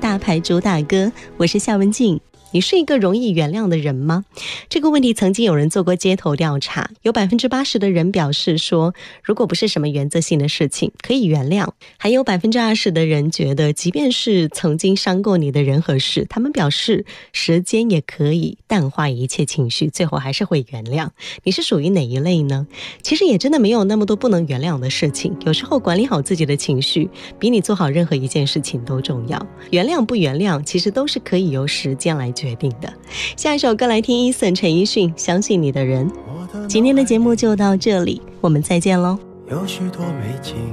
大牌主打歌，我是夏文静。你是一个容易原谅的人吗？这个问题曾经有人做过街头调查，有 80% 的人表示说，如果不是什么原则性的事情可以原谅，还有 20% 的人觉得即便是曾经伤过你的人和事，他们表示时间也可以淡化一切情绪，最后还是会原谅。你是属于哪一类呢？其实也真的没有那么多不能原谅的事情，有时候管理好自己的情绪比你做好任何一件事情都重要。原谅不原谅其实都是可以由时间来决定的。下一首歌来听Eason陈奕迅相信你的人。今天的节目就到这里，我们再见咯。 有许多美景